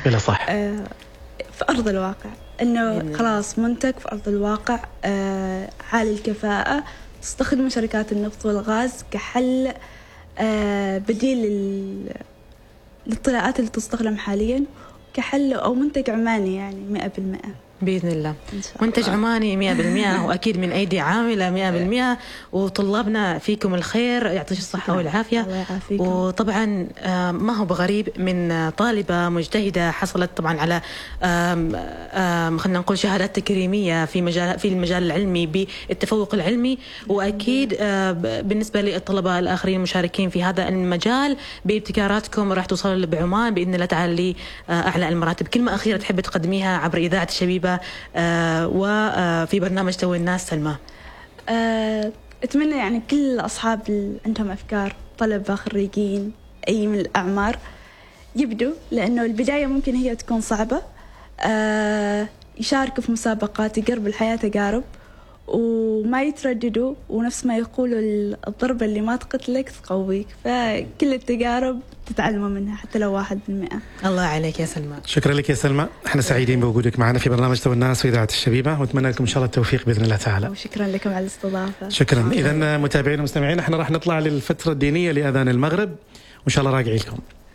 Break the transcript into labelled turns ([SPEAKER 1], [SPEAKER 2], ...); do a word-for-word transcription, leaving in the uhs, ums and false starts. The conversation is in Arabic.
[SPEAKER 1] إلى صح
[SPEAKER 2] آه في أرض الواقع، إنه خلاص منتج في أرض الواقع آه عالي الكفاءة، تستخدم شركات النفط والغاز كحل آه بديل للطلاءات اللي تستخدم حاليا، كحل أو منتج عماني يعني مئة بالمئة
[SPEAKER 3] بإذن الله. منتج عماني مئة بالمئة وأكيد من أيدي عاملة مئة بالمئة، وطلابنا فيكم الخير، يعطيك الصحة والعافية. وطبعا ما هو بغريب من طالبة مجتهدة حصلت طبعا على خلينا نقول شهادات تكريمية في مجال في المجال العلمي بالتفوق العلمي، وأكيد بالنسبة للطلبة الآخرين المشاركين في هذا المجال بابتكاراتكم راح توصل بعمان بإذن الله تعالى لأعلى المراتب. كلمة أخيرة تحب تقدميها عبر إذاعة الشبيبة آه وفي برنامج توي الناس سلمى؟
[SPEAKER 2] آه أتمنى يعني كل أصحاب اللي عندهم أفكار، طلبة خريجين أي من الأعمار، يبدوا، لأنه البداية ممكن هي تكون صعبة. آه يشاركوا في مسابقات، يقرب الحياة تجارب، وما يترددوا، ونفس ما يقولوا الضربة اللي ما تقتلك تقويك، فكل التجارب تتعلموا منها حتى لو واحد بالمئة.
[SPEAKER 3] الله عليك يا سلمى.
[SPEAKER 1] شكرا لك يا سلمى، احنا سعيدين بوجودك معنا في برنامج توي الناس في إذاعة الشبيبة، ونتمنى لكم إن شاء الله التوفيق بإذن الله تعالى.
[SPEAKER 2] وشكرا لكم على الاستضافة.
[SPEAKER 1] شكرا. إذا متابعين ومستمعين احنا راح نطلع للفترة الدينية لأذان المغرب، وإن شاء الله راجعين لكم.